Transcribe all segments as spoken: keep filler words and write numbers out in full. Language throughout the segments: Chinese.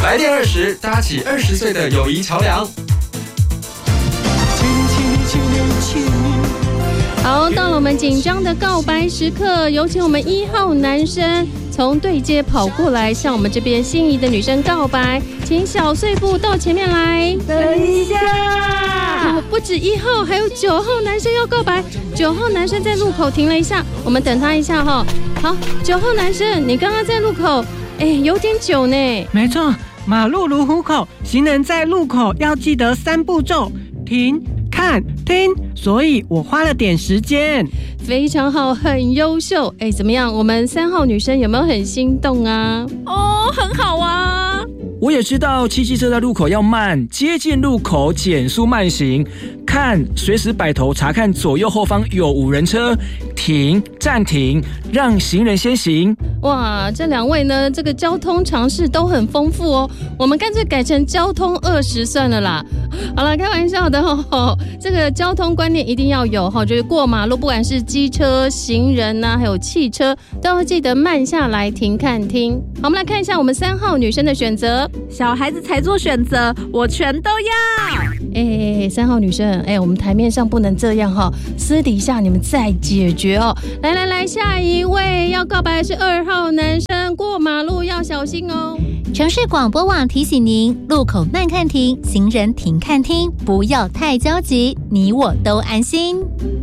来电二十，搭起二十岁的友谊桥梁。 好，到了我们紧张的告白时刻，有请我们一号男生从对街跑过来，向我们这边心仪的女生告白，请小碎步到前面来。 等一下， 哦、不止一号，还有九号男生要告白。九号男生在路口停了一下，我们等他一下哈。好，九号男生，你刚刚在路口，哎，有点久呢。 没错，马路如虎口，行人在路口要记得三步骤：停、看、听。所以我花了点时间。 非常好，很优秀。哎，怎么样？我们三号女生有没有很心动啊？ 哦，很好啊。 我也知道骑机车在路口要慢，接近路口减速慢行，看随时摆头查看左右后方有无人车，停暂停，让行人先行。 哇，这两位呢，这个交通常识都很丰富哦。我们干脆改成交通二十算了啦。好了，开玩笑的哦。这个交通观念一定要有哈，就是过马路，不管是机车、行人呐、啊，还有汽车，都要记得慢下来停看听。好，我们来看一下我们三号女生的选择。 小孩子才做选择，我全都要。 哎，三号女生，哎，我们台面上不能这样哈，私底下你们再解决哦。来来来，下一位要告白的是二号男生，过马路要小心哦。 城市广播网提醒您：路口慢看停，行人停看听，不要太焦急，你我都安心。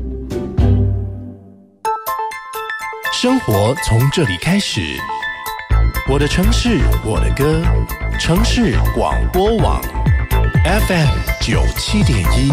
生活从这里开始，我的城市，我的歌，城市广播网 F M 九七点一。